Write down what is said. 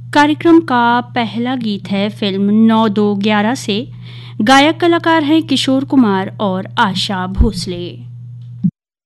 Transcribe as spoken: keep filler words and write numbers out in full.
कार्यक्रम का पहला गीत है फिल्म नौ दो ग्यारह से। गायक कलाकार हैं किशोर कुमार और आशा भोसले।